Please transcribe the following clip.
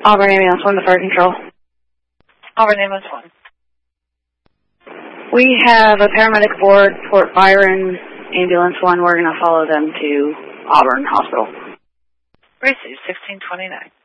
Auburn Ambulance 1 to Fire Control. Auburn Ambulance 1. We have a paramedic aboard Fort Byron Ambulance 1. We're going to follow them to Auburn Hospital. Received 1629.